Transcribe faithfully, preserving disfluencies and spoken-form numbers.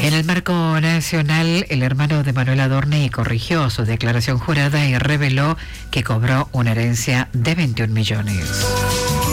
En el marco nacional, el hermano de Manuel Adorni corrigió su declaración jurada y reveló que cobró una herencia de veintiún millones.